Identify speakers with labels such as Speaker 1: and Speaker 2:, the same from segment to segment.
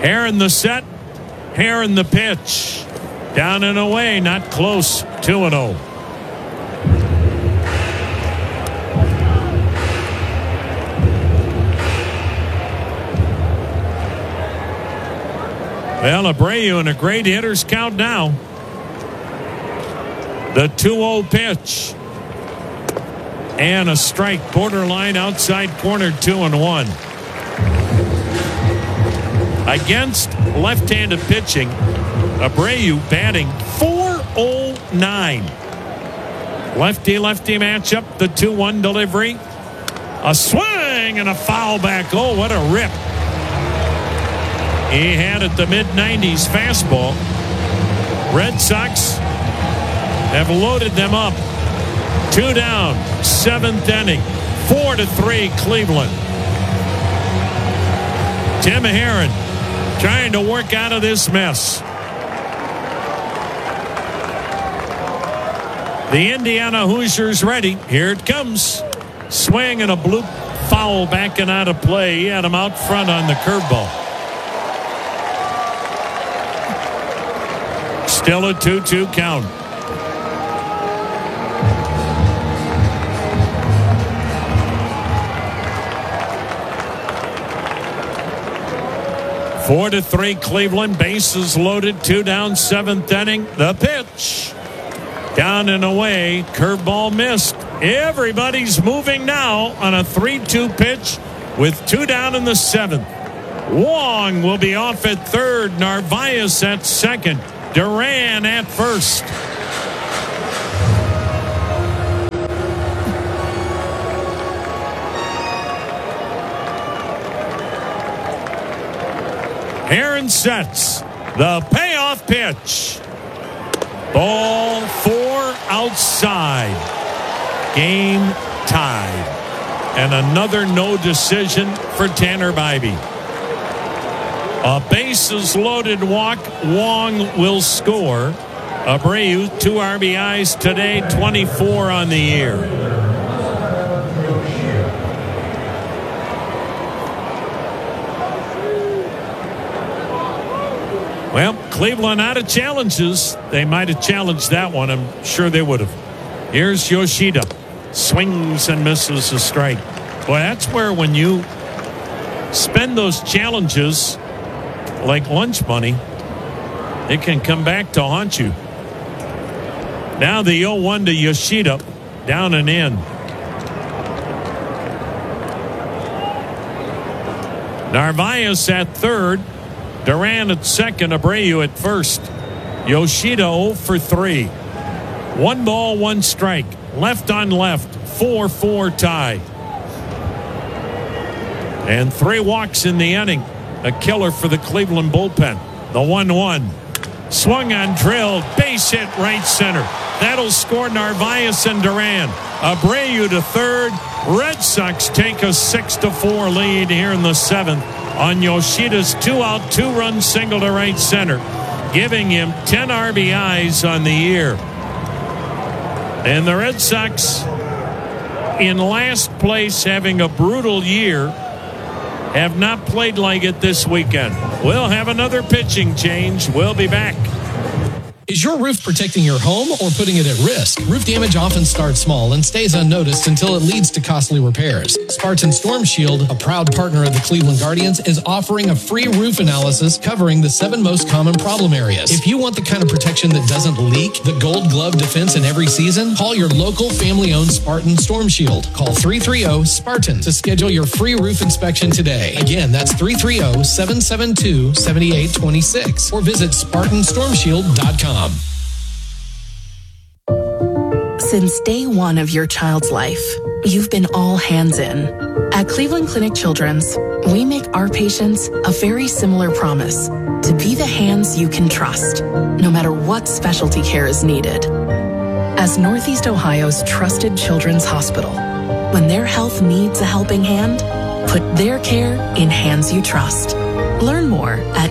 Speaker 1: Herron the set. Herron the pitch. Down and away, not close. 2-0. Well, Abreu in a great hitter's count now. The 2-0 pitch. And a strike, borderline outside corner, 2-1. Against left-handed pitching, Abreu batting .409. Lefty-lefty matchup, the 2-1 delivery. A swing and a foul back. Oh, what a rip. He had it the mid-90s fastball. Red Sox have loaded them up. 2 down, 7th inning, 4-3 Cleveland. Tim Herron trying to work out of this mess. The Indiana Hoosiers ready. Here it comes. Swing and a bloop foul backing out of play. He had him out front on the curveball. Still a 2-2 count. Four to 3 Cleveland. Bases loaded. 2 down, 7th inning. The pitch. Down and away. Curveball missed. Everybody's moving now on a 3-2 pitch with 2 down in the 7th. Wong will be off at third. Narvaez at second. Duran at first. Herron sets the payoff pitch. Ball 4 outside. Game tied. And another no decision for Tanner Bibee. A bases loaded walk. Wong will score. Abreu 2 RBIs today, 24 on the year. Well, Cleveland out of challenges. They might have challenged that one. I'm sure they would have. Here's Yoshida. Swings and misses a strike. Boy, that's where when you spend those challenges like lunch money, it can come back to haunt you. Now the 0-1 to Yoshida. Down and in. Narvaez at third. Duran at second. Abreu at first. Yoshida 0 for 3. 1 ball, 1 strike. Left on left. 4-4 tie. And 3 walks in the inning. A killer for the Cleveland bullpen. The 1-1. Swung on, drilled. Base hit right center. That'll score Narvaez and Duran. Abreu to third. Red Sox take a 6-4 lead here in the 7th on Yoshida's 2-out, 2-run single to right center, giving him 10 RBIs on the year. And the Red Sox, in last place, having a brutal year, have not played like it this weekend. We'll have another pitching change. We'll be back.
Speaker 2: Is your roof protecting your home or putting it at risk? Roof damage often starts small and stays unnoticed until it leads to costly repairs. Spartan Storm Shield, a proud partner of the Cleveland Guardians, is offering a free roof analysis covering the 7 most common problem areas. If you want the kind of protection that doesn't leak, the gold glove defense in every season, call your local family-owned Spartan Storm Shield. Call 330-SPARTAN to schedule your free roof inspection today. Again, that's 330-772-7826 or visit SpartanStormShield.com.
Speaker 3: Since day one of your child's life, you've been all hands in. At Cleveland Clinic Children's, we make our patients a very similar promise: to be the hands you can trust, no matter what specialty care is needed. As Northeast Ohio's trusted children's hospital, when their health needs a helping hand, put their care in hands you trust. Learn more at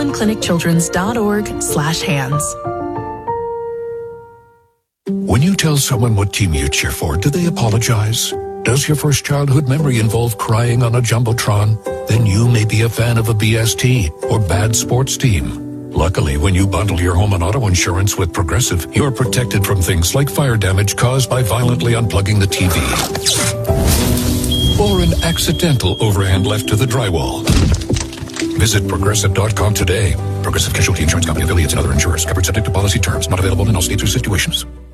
Speaker 3: clevelandclinicchildrens.org/hands.
Speaker 4: When you tell someone what team you cheer for, do they apologize? Does your first childhood memory involve crying on a Jumbotron? Then you may be a fan of a BST or bad sports team. Luckily, when you bundle your home and auto insurance with Progressive, you're protected from things like fire damage caused by violently unplugging the TV or an accidental overhand left to the drywall. Visit Progressive.com today. Progressive Casualty Insurance Company, affiliates, and other insurers. Covered subject to policy terms. Not available in all states or situations.